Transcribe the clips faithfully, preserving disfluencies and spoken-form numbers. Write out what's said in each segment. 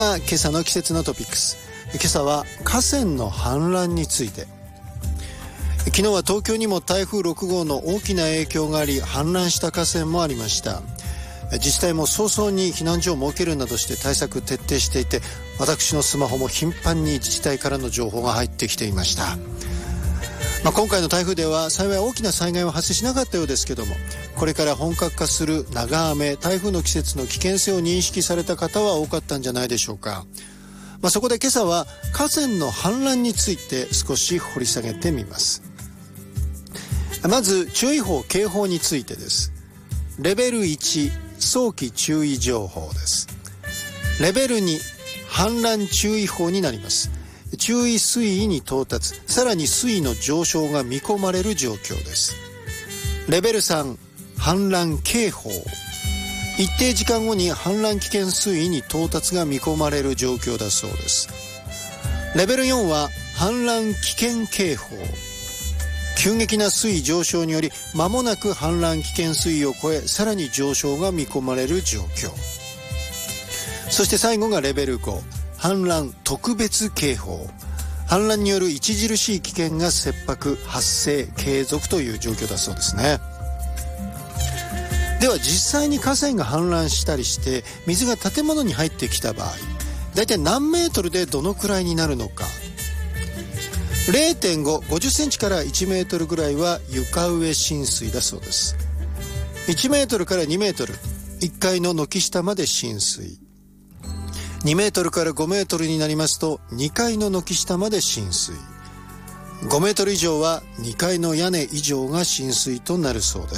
今朝の季節のトピックス。今朝は河川の氾濫について。昨日は東京にも台風ろく号の大きな影響があり、氾濫した河川もありました。自治体も早々に避難所を設けるなどして対策徹底していて、私のスマホも頻繁に自治体からの情報が入ってきていました。まあ、今回の台風では幸い大きな災害は発生しなかったようですけども、これから本格化する長雨、台風の季節の危険性を認識された方は多かったんじゃないでしょうか。まあ、そこで今朝は河川の氾濫について少し掘り下げてみます。まず注意報・警報についてです。レベルいち、早期注意情報です。レベルに、氾濫注意報になります。注意水位に到達、さらに水位の上昇が見込まれる状況です。レベルさん、氾濫警報。一定時間後に氾濫危険水位に到達が見込まれる状況だそうです。レベルよんは氾濫危険警報。急激な水位上昇により間もなく氾濫危険水位を超え、さらに上昇が見込まれる状況。そして最後がレベルご、氾濫特別警報。氾濫による著しい危険が切迫、発生、継続という状況だそうですね。では実際に河川が氾濫したりして水が建物に入ってきた場合、だいたい何メートルでどのくらいになるのか。れいてんご、ごじゅっセンチからいちメートルぐらいは床上浸水だそうです。いちメートルからにメートル、いっかいの軒下まで浸水。にメートルからごメートルになりますとにかいの軒下まで浸水。ごメートル以上はにかいの屋根以上が浸水となるそうです。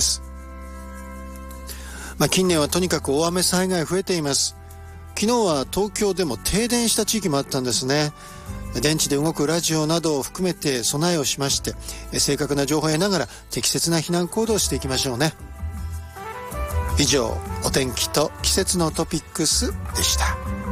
まあ、近年はとにかく大雨災害増えています。昨日は東京でも停電した地域もあったんですね。電池で動くラジオなどを含めて備えをしまして、正確な情報を得ながら適切な避難行動をしていきましょうね。以上、お天気と季節のトピックスでした。